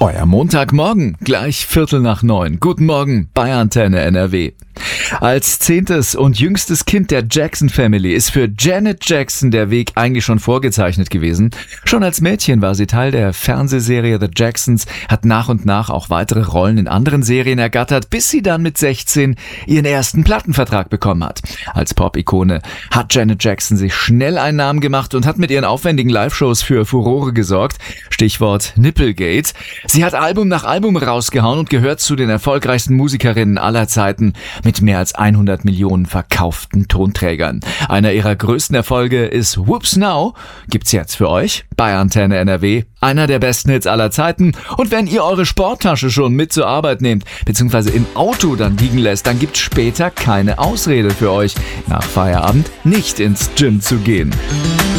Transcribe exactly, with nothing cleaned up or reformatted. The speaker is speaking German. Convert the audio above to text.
Euer Montagmorgen, gleich Viertel nach neun. Guten Morgen bei Antenne N R W. Als zehntes und jüngstes Kind der Jackson Family ist für Janet Jackson der Weg eigentlich schon vorgezeichnet gewesen. Schon als Mädchen war sie Teil der Fernsehserie The Jacksons, hat nach und nach auch weitere Rollen in anderen Serien ergattert, bis sie dann mit sechzehn ihren ersten Plattenvertrag bekommen hat. Als Pop-Ikone hat Janet Jackson sich schnell einen Namen gemacht und hat mit ihren aufwendigen Live-Shows für Furore gesorgt. Stichwort Nipplegate. Sie hat Album nach Album rausgehauen und gehört zu den erfolgreichsten Musikerinnen aller Zeiten mit mehr als hundert Millionen verkauften Tonträgern. Einer ihrer größten Erfolge ist Whoops Now. Gibt's jetzt für euch bei Antenne N R W. Einer der besten Hits aller Zeiten. Und wenn ihr eure Sporttasche schon mit zur Arbeit nehmt, beziehungsweise im Auto dann liegen lässt, dann gibt's später keine Ausrede für euch, nach Feierabend nicht ins Gym zu gehen.